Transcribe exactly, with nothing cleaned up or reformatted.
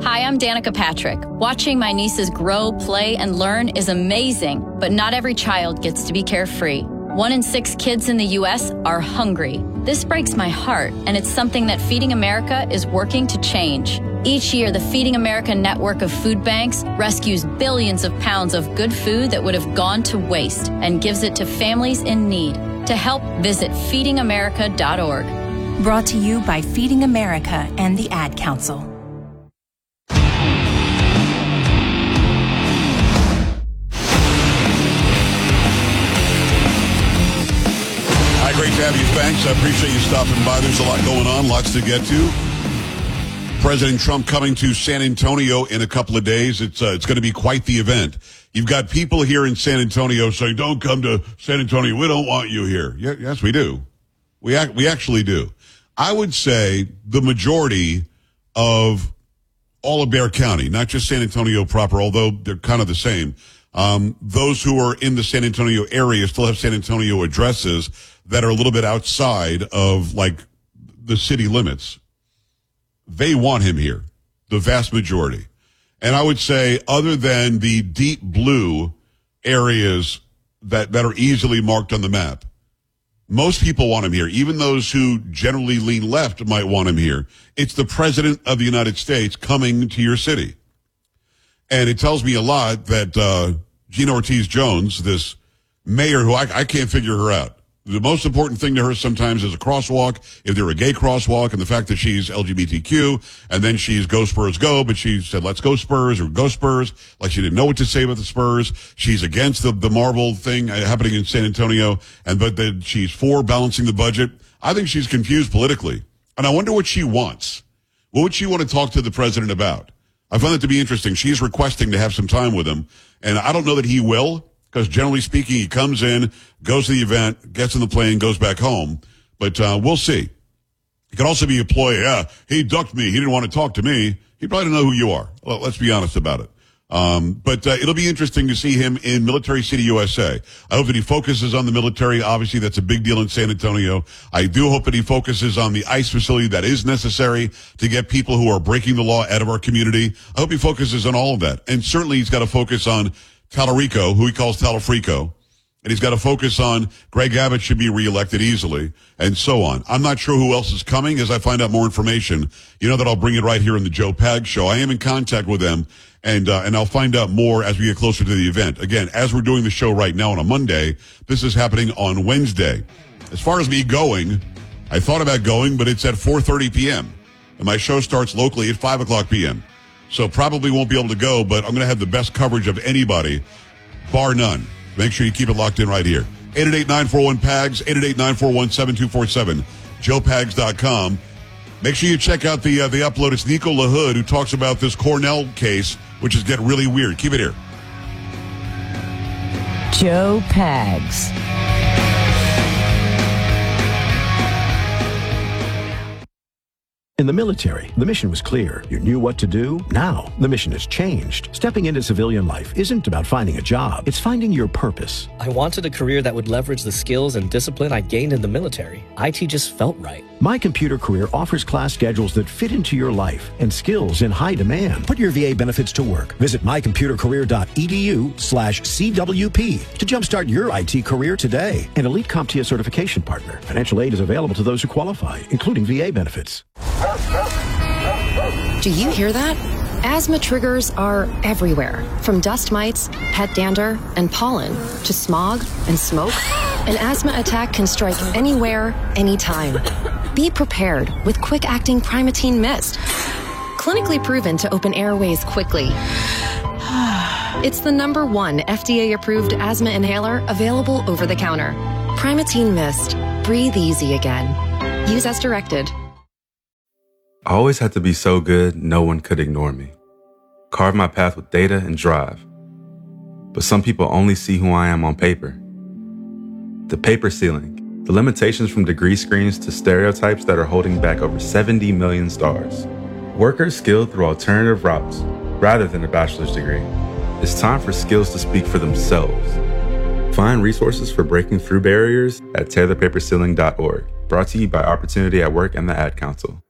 Hi, I'm Danica Patrick. Watching my nieces grow, play, and learn is amazing, but not every child gets to be carefree. One in six kids in the U S are hungry. This breaks my heart, and it's something that Feeding America is working to change. Each year, the Feeding America network of food banks rescues billions of pounds of good food that would have gone to waste and gives it to families in need. To help, visit feeding america dot org. Brought to you by Feeding America and the Ad Council. Hi, great to have you. Thanks. I appreciate you stopping by. There's a lot going on, lots to get to. President Trump coming to San Antonio in a couple of days. It's uh, it's going to be quite the event. You've got people here in San Antonio saying, "Don't come to San Antonio. We don't want you here." Yeah, yes, we do. We ac- we actually do. I would say the majority of all of Bexar County, not just San Antonio proper, although they're kind of the same. Um, those who are in the San Antonio area still have San Antonio addresses that are a little bit outside of like the city limits. They want him here, the vast majority. And I would say other than the deep blue areas that, that are easily marked on the map, most people want him here. Even those who generally lean left might want him here. It's the president of the United States coming to your city. And it tells me a lot that uh, Gina Ortiz-Jones, this mayor who I, I can't figure her out. The most important thing to her sometimes is a crosswalk, if they're a gay crosswalk, and the fact that she's L G B T Q, and then she's go Spurs go, but she said, let's go Spurs, or go Spurs, like she didn't know what to say about the Spurs. She's against the, the Marvel thing happening in San Antonio, and but then she's for balancing the budget. I think she's confused politically, and I wonder what she wants. What would she want to talk to the president about? I find that to be interesting. She's requesting to have some time with him, and I don't know that he will, because generally speaking, he comes in, goes to the event, gets in the plane, goes back home. But uh, we'll see. It could also be a ploy. Yeah, he ducked me. He didn't want to talk to me. He probably doesn't know who you are. Well, let's be honest about it. Um, but uh, it'll be interesting to see him in Military City, U S A. I hope that he focuses on the military. Obviously, that's a big deal in San Antonio. I do hope that he focuses on the ICE facility that is necessary to get people who are breaking the law out of our community. I hope he focuses on all of that. And certainly he's got to focus on Talarico, who he calls Talafrico, and he's got to focus on Greg Abbott should be reelected easily, and so on. I'm not sure who else is coming. As I find out more information, you know that I'll bring it right here in the Joe Pag Show. I am in contact with them, and uh, and I'll find out more as we get closer to the event. Again, as we're doing the show right now on a Monday, this is happening on Wednesday. As far as me going, I thought about going, but it's at four thirty p.m., and my show starts locally at five o'clock p.m., so probably won't be able to go, but I'm going to have the best coverage of anybody, bar none. Make sure you keep it locked in right here. eight eight eight, nine four one, P A G S, eight eight eight, nine four one, seven two four seven, joe pags dot com. Make sure you check out the uh, the upload. It's Nico LaHood who talks about this Cornell case, which is getting really weird. Keep it here. Joe Pags. In the military, the mission was clear. You knew what to do. Now, the mission has changed. Stepping into civilian life isn't about finding a job. It's finding your purpose. I wanted a career that would leverage the skills and discipline I gained in the military. I T just felt right. My Computer Career offers class schedules that fit into your life and skills in high demand. Put your V A benefits to work. Visit my computer career dot e d u slash C W P to jumpstart your I T career today. An elite CompTIA certification partner. Financial aid is available to those who qualify, including V A benefits. Do you hear that? Asthma triggers are everywhere, from dust mites, pet dander, and pollen, to smog and smoke. An asthma attack can strike anywhere, anytime. Be prepared with quick-acting Primatene Mist. Clinically proven to open airways quickly. It's the number one F D A-approved asthma inhaler available over the counter. Primatene Mist. Breathe easy again. Use as directed. I always had to be so good, no one could ignore me. Carve my path with data and drive. But some people only see who I am on paper. The paper ceiling, the limitations from degree screens to stereotypes that are holding back over seventy million stars. Workers skilled through alternative routes, rather than a bachelor's degree. It's time for skills to speak for themselves. Find resources for breaking through barriers at tear the paper ceiling dot org. Brought to you by Opportunity at Work and the Ad Council.